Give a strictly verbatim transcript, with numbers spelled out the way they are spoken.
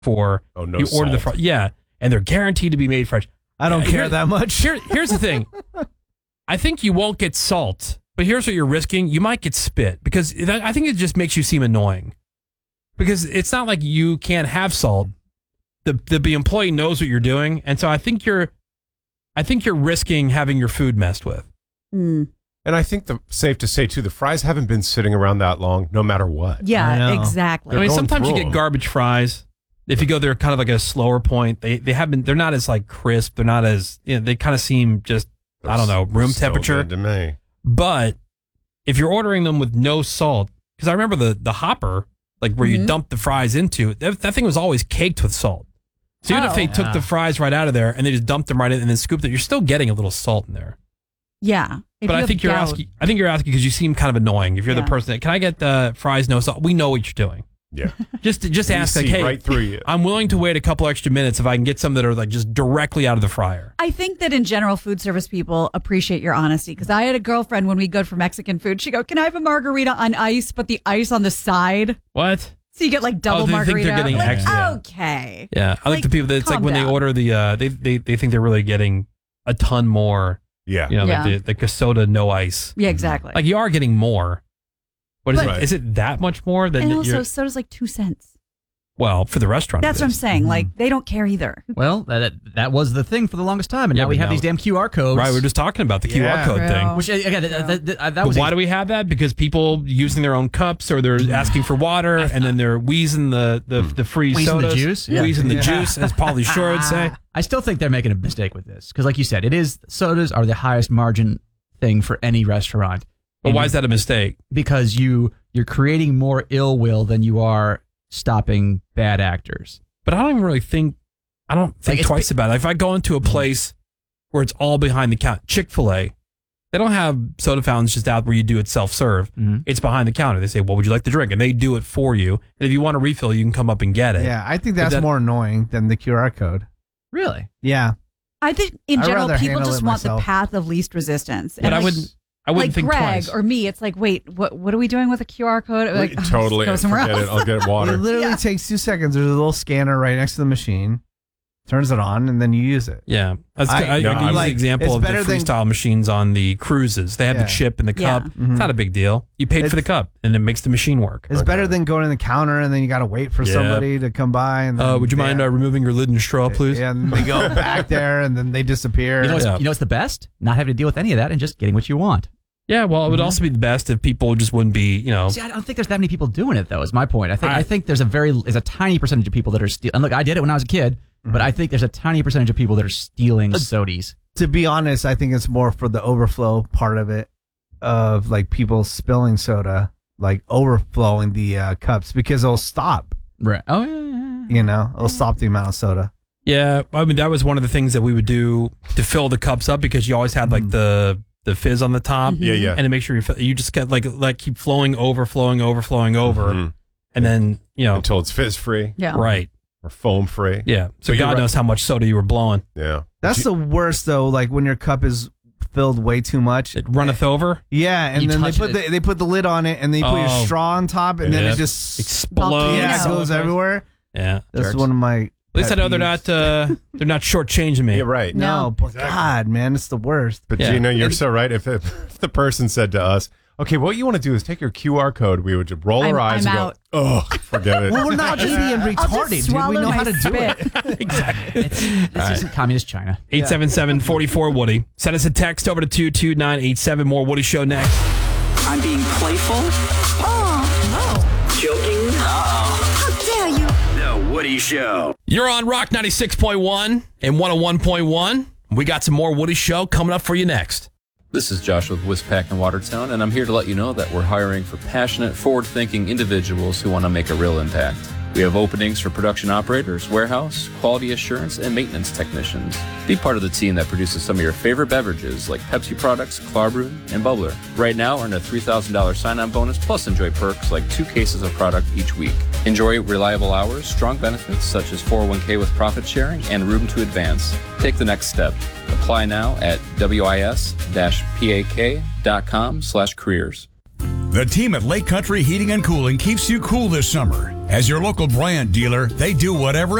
for oh, no you salt. order the fries. Yeah, and they're guaranteed to be made fresh. I don't Uh, care here- that much. Here, here's the thing. I think you won't get salt, but here's what you're risking. You might get spit because that, I think it just makes you seem annoying. Because it's not like you can't have salt. The, the the employee knows what you're doing, and so I think you're, I think you're risking having your food messed with. Mm. And I think the safe to say too, the fries haven't been sitting around that long, no matter what. I Yeah, know. exactly. I mean, going sometimes you through get 'em. garbage fries. If you go there kind of like at a slower point, they they haven't. They're not as like crisp. They're not as. You know, they kind of seem just I don't know room Still temperature. good to me. But if you're ordering them with no salt, because I remember the the hopper, like where you Mhm. dump the fries into, that, that thing was always caked with salt. So even if Oh. they took Yeah. the fries right out of there and they just dumped them right in and then scooped it, you're still getting a little salt in there. Yeah. If but you I have think you're gout- asking. I think you're asking because you seem kind of annoying. If you're Yeah. the person that can I get the fries no salt? We know what you're doing. Yeah. Just just We ask like, see hey, right through you. I'm willing to wait a couple extra minutes if I can get some that are like just directly out of the fryer. I think that in general, food service people appreciate your honesty. Because I had a girlfriend when we go for Mexican food. She go, "Can I have a margarita on ice, but the ice on the side?" What? So you get like double Oh, they think margarita. they're getting like, extra, yeah. okay. Yeah, I like, Like, the people that it's like calm when down. they order the uh, they they they think they're really getting a ton more. Yeah. You know, Yeah. like the, the soda no ice. Yeah, exactly. Like you are getting more. But is, But- it, is it that much more than and that also, you're, soda's like two cents. well for the restaurant? That's it what I'm is. saying. Like they don't care either. Well, that that was the thing for the longest time, and Yeah, now we but have now- these damn Q R codes. Right, we were just talking about the Q R Yeah. code thing. True. Which uh, again, that, that, that, that But was why do we have that? Because people using their own cups or they're asking for water and then they're wheezing the, the, the free Wheezing the sodas. juice? Yeah. Wheezing the Yeah. juice, as Pauly Shore would say. I still think they're making a mistake with this because, like you said, it is sodas are the highest margin thing for any restaurant. But And why is that a mistake? Because you you're creating more ill will than you are stopping bad actors. But I don't even really think, I don't think Like, it's twice about it. If I go into a place where it's all behind the counter, Chick-fil-A, they don't have soda fountains just out where you do it self-serve. Mhm. It's behind the counter. They say, what would you like to drink? And they do it for you. And if you want a refill, you can come up and get it. Yeah, I think But that's that- more annoying than the Q R code. Really? Yeah. I think in I'd general, rather people handle just it want myself. the path of least resistance. But And I like- wouldn't, I wouldn't like think Greg twice. or me, it's like, wait, what what are we doing with a Q R code? Like, oh, totally. go somewhere Forget else. it. I'll get water. It literally Yeah. takes two seconds. There's a little scanner right next to the machine. Turns it on, and then you use it. Yeah, That's, I- I, I, no, can use like, the example it's of the better than- freestyle machines on the cruises. They have Yeah. the chip in the Yeah. cup. Mhm. It's not a big deal. You paid for the It's- cup, and it makes the machine work. It's better than going to the counter and then you got to wait for Yeah. somebody to come by. And then, Uh, would you mind yeah. uh, removing your lid and straw, please? Yeah, and they go back there and then they disappear. You know, what's, Yeah. you know what's the best? Not having to deal with any of that and just getting what you want. Yeah, well, it would also be the best if people just wouldn't be, you know. See, I don't think there's that many people doing it, though. Is my point. I think I- I think there's a very there's a tiny percentage of people that are stealing. And look, I did it when I was a kid, but I think there's a tiny percentage of people that are stealing sodies. to be honest, I think it's more for the overflow part of it, of like people spilling soda, like overflowing the uh, cups because it'll stop. Right. Oh yeah. yeah, yeah. You know, it'll stop the amount of soda. Yeah, I mean that was one of the things that we would do to fill the cups up because you always had like the the fizz on the top. Yeah, yeah. And to make sure you fill, you just kept like like keep flowing over, flowing over, flowing over, Mhm. and then you know Until it's fizz free Yeah. right. or foam free. Yeah. So But you're God right. knows how much soda you were blowing. Yeah. That's the worst though. Like when your cup is filled way too much. It runneth over. Yeah, and You then they touch put it. the they put the lid on it and they put your Oh. straw on top and then Yeah. it just Explodes. yeah, it Yeah. goes everywhere. Yeah. That's Jerks. one of my. At least I know they're not uh, they're not shortchanging me. Yeah, right. No, No. but God, man, it's the worst. But Yeah. Gina, you're And- so right. If, if if the person said to us, "Okay, what you want to do is take your Q R code," we would just roll I'm- our eyes I'm and out. go, "Oh, forget it." Well, we're not idiot and I'll just retarded, dude. We swallow know my how to do spit. it. Exactly. It's, this isn't communist China. eight seven seven, four four, Woody. Send us a text over to two two nine eight seven. More Woody Show next. I'm being playful. Oh, no. Joking. Uh-oh. How dare you? The Woody Show. You're on Rock ninety-six point one and one oh one point one. We got some more Woody Show coming up for you next. This is Josh with Wispack in Watertown, and I'm here to let you know that we're hiring for passionate, forward-thinking individuals who want to make a real impact. We have openings for production operators, warehouse, quality assurance, and maintenance technicians. Be part of the team that produces some of your favorite beverages like Pepsi products, Clarbrew, and Bubbler. Right now, earn a three thousand dollars sign-on bonus plus enjoy perks like two cases of product each week. Enjoy reliable hours, strong benefits such as four oh one k with profit sharing, and room to advance. Take the next step. Apply now at wis-pak.com slash careers. The team at Lake Country Heating and Cooling keeps you cool this summer As your local brand dealer, they do whatever